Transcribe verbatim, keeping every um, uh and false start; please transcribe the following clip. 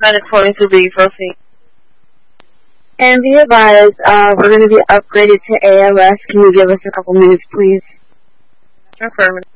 Planet forty-two B, proceed. And be advised, uh, we're going to be upgraded to A L S. Can you give us a couple minutes, please? Affirmative.